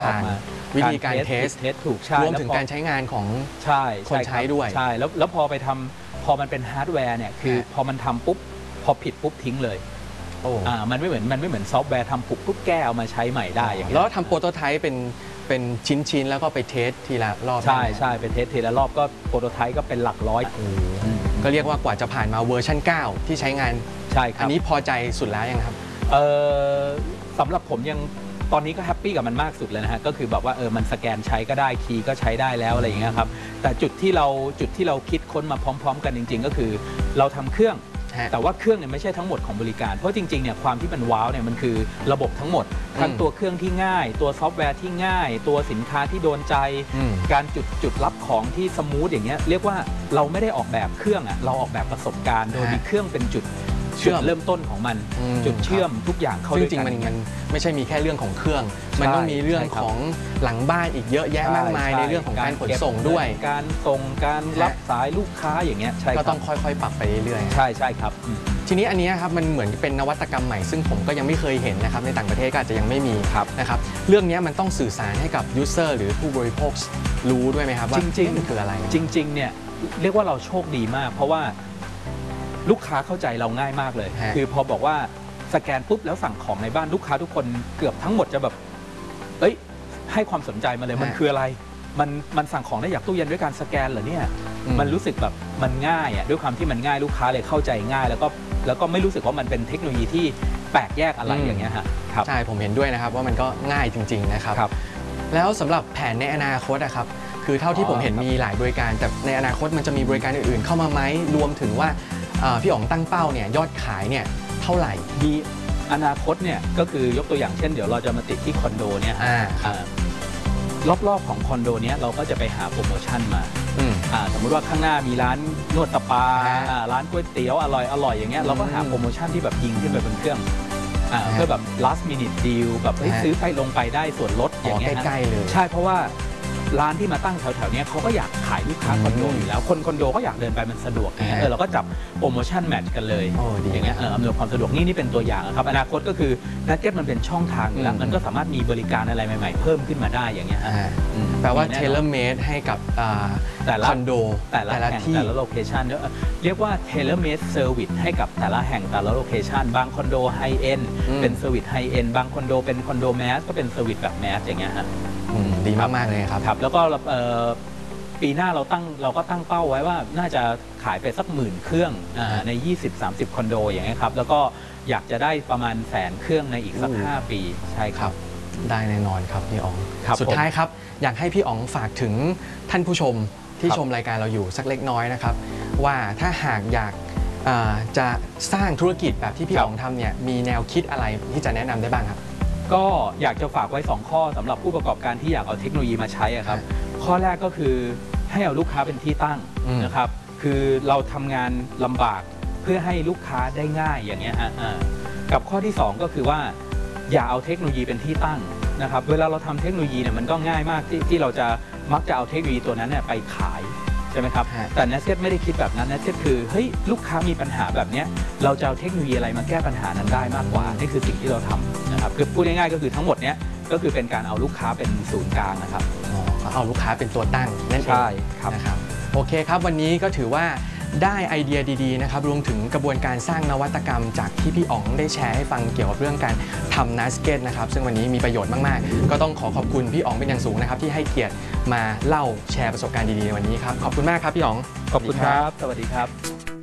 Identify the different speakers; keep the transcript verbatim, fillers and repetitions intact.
Speaker 1: ออกมาวิธีการเทส
Speaker 2: เทสถูกใช่
Speaker 1: รวมถึงการใช้งานของ
Speaker 2: ใช่
Speaker 1: คนใช้ด้วย
Speaker 2: ใช่แล้วแล้วพอไปทำพอมันเป็นฮาร์ดแวร์เนี่ยคือพอมันทำปุ๊บพอผิดปุ๊บทิ้งเลยอ่ามันไม่เหมือนมันไม่เหมือนซอฟต์แวร์ทำปุ๊บปุ๊บแก้เอามาใช้ใหม่ได้อย่างเงี้ย
Speaker 1: แล้วทำโปรโตไทป์เป็นเป็นชิ้นๆแล้วก็ไปเทสทีละรอบ
Speaker 2: ใช่ใช่เป็นเทสทีละรอบก็โปรโตไทป์ก็เป็นหลักร้อย
Speaker 1: ก็เรียกว่ากว่าจะผ่านมาเวอร์ชันเก้าที่ใช้งาน
Speaker 2: ใช่ครับ
Speaker 1: อันนี้พอใจสุดแล้วยังครับ
Speaker 2: เออสำหรับผมยังตอนนี้ก็แฮปปี้กับมันมากสุดเลยนะฮะก็คือแบบว่าเออมันสแกนใช้ก็ได้คีย์ก็ใช้ได้แล้วอะไรอย่างเงี้ยครับแต่จุดที่เราจุดที่เราคิดค้นมาพร้อมๆกันจริงๆก็คือเราทำเครื่องแต่ว่าเครื่องเนี่ยไม่ใช่ทั้งหมดของบริการเพราะจริงๆเนี่ยความที่มันว้าวเนี่ยมันคือระบบทั้งหมดทั้งตัวเครื่องที่ง่ายตัวซอฟต์แวร์ที่ง่ายตัวสินค้าที่โดนใจการจุดจุดรับของที่สมูทอย่างเงี้ยเรียกว่าเราไม่ได้ออกแบบเครื่องอ่ะเราออกแบบประสบการณ์โดยมีเครื่องเป็นจุดเชื่อมเริ่มต้นของมันจุดเชื่อมทุกอย่างเข้าด้วยกันจริงๆมัน
Speaker 1: ไม่ใช่มีแค่เรื่องของเครื่องมันต้องมีเรื่องของหลังบ้านอีกเยอะแยะมากมายในเรื่องของการขนส่งด้วย
Speaker 2: การส่งการรับสายลูกค้าอย่างเงี้ยใช่
Speaker 1: ก็ต้องค่อยๆปรับไปเรื่อย
Speaker 2: ๆใช่ใช่ครับ
Speaker 1: ทีนี้อันนี้ครับมันเหมือนเป็นนวัตกรรมใหม่ซึ่งผมก็ยังไม่เคยเห็นนะครับในต่างประเทศก็อาจจะยังไม่มีนะครับเรื่องนี้มันต้องสื่อสารให้กับยูเซอร์หรือผู้บริโภครู้ด้วยไหมครับว่าจริงๆมันคืออะไร
Speaker 2: จริงๆเนี่ยเรียกว่าเราโชคดีมากเพราะว่าลูกค้าเข้าใจเราง่ายมากเลยคือพอบอกว่าสแกนปุ๊บแล้วสั่งของในบ้านลูกค้าทุกคนเกือบทั้งหมดจะแบบเอ้ยให้ความสนใจมาเลยมันคืออะไรมันมันสั่งของได้จากตู้เย็นด้วยการสแกนเหรอเนี่ยมันรู้สึกแบบมันง่ายอ่ะด้วยความที่มันง่ายลูกค้าเลยเข้าใจง่ายแล้วก็แล้วก็ไม่รู้สึกว่ามันเป็นเทคโนโลยีที่แปลกแยกอะไรอย่างเงี้ยฮะ
Speaker 1: ใช่ผมเห็นด้วยนะครับว่ามันก็ง่ายจริงๆนะครับแล้วสำหรับแผนในอนาคตนะครับคือเท่าที่ผมเห็นมีหลายบริการแต่ในอนาคตมันจะมีบริการอื่นๆเข้ามาไหมรวมถึงว่าพี่อ๋องตั้งเป้าเนี่ยยอดขายเนี่ยเท่าไหร่
Speaker 2: มีอนาคตเนี่ยก็คือยกตัวอย่างเช่นเดี๋ยวเราจะมาติดที่คอนโดเนี่ยรอบๆของคอนโดเนี้ยเราก็จะไปหาโปรโมชั่นมาสมมติว่าข้างหน้ามีร้านนวดสปาร้านก๋วยเตี๋ยวอร่อยอร่อยอย่างเงี้ยเราก็หาโปรโมชั่นที่แบบยิงขึ้นไปบนเครื่องเพื่อแบบ last minute deal แบบซื้อไปลงไปได้ส่วนลดอย่างเงี้ย
Speaker 1: ใกล้ๆเลย
Speaker 2: ใช่เพราะว่าร้านที่มาตั้งแถวๆนี้เขาก็อยากขายลูกค้าคอนโดอยู่แล้วคนคอนโดก็อยากเดินไปมันสะดวกอย่างเงี้ยเออเราก็จับโปรโมชั่นแมทช์กันเลยอย่างเงี้ยเอออำนวยความสะดวกนี่นี่เป็นตัวอย่างครับอนาคตก็คือนัดเก็ตมันเป็นช่องทางแล้วมันก็สามารถมีบริการอะไรใหม่ๆเพิ่มขึ้นมาได้อย่างเงี้ย
Speaker 1: แปลว่าเทเลเมดให้กับ
Speaker 2: แต่ละ
Speaker 1: คอนโด
Speaker 2: แต่ละแห่งแต่ละโลเคชันเรียกว่าเทเลเมดเซอร์วิสให้กับแต่ละแห่งแต่ละโลเคชันบางคอนโดไฮเอ็นเป็นเซอร์วิสไฮเอ็นบางคอนโดเป็นคอนโดแมสก็เป็นเซอร์วิสแบบแมสอย่างเงี้ยฮะ
Speaker 1: ดีมากๆเลยครับ
Speaker 2: ครับแล้วก็ปีหน้าเราตั้งเราก็ตั้งเป้าไว้ว่าน่าจะขายไปสักหมื่นเครื่องใน ยี่สิบถึงสามสิบ คอนโดอย่างเงี้ยครับแล้วก็อยากจะได้ประมาณแสนเครื่องในอีกสักห้าปีใช่ครับ
Speaker 1: ได้แน่นอนครับพี่อ๋องสุดท้ายครับอยากให้พี่อ๋องฝากถึงท่านผู้ชมที่ชมรายการเราอยู่สักเล็กน้อยนะครับว่าถ้าหากอยากจะสร้างธุรกิจแบบที่พี่อ๋องทำเนี่ยมีแนวคิดอะไรที่จะแนะนำได้บ้างครับ
Speaker 2: ก็อยากจะฝากไว้สองข้อสำหรับผู้ประกอบการที่อยากเอาเทคโนโลยีมาใช้ครับข้อแรกก็คือให้เอาลูกค้าเป็นที่ตั้งนะครับคือเราทำงานลำบากเพื่อให้ลูกค้าได้ง่ายอย่างเงี้ยฮะกับข้อที่สองก็คือว่าอย่าเอาเทคโนโลยีเป็นที่ตั้งนะครับเวลาเราทำเทคโนโลยีเนี่ยมันก็ง่ายมากที่ที่เราจะมักจะเอาเทคโนโลยีตัวนั้นเนี่ยไปขายใช่ไหมครับแต่เนสเซ็ตไม่ได้คิดแบบนั้นเนสเซ็ตคือเฮ้ยลูกค้ามีปัญหาแบบนี้เราจะเอาเทคโนโลยีอะไรมาแก้ปัญหานั้นได้มากกว่านี่คือสิ่งที่เราทำนะครับคือพูดง่ายๆก็คือทั้งหมดเนี้ยก็คือเป็นการเอาลูกค้าเป็นศูนย์กลางนะครับ
Speaker 1: เอาลูกค้าเป็นตัวตั้งนั่นเอง
Speaker 2: ใช่ครับ
Speaker 1: นะครับโอเคครับวันนี้ก็ถือว่าได้ไอเดียดีๆนะครับรวมถึงกระบวนการสร้างนวัตกรรมจากที่พี่อ๋องได้แชร์ให้ฟังเกี่ยวกับเรื่องการทำนัสเก็ตนะครับซึ่งวันนี้มีประโยชน์มากๆก็ต้องขอขอบคุณพี่อ๋องเป็นอย่างสูงนะครับที่ให้เกียรติมาเล่าแชร์ประสบการณ์ดีๆในวันนี้ครับขอบคุณมากครับพี่อ๋อง
Speaker 2: ขอบคุณครับสวัสดีครับ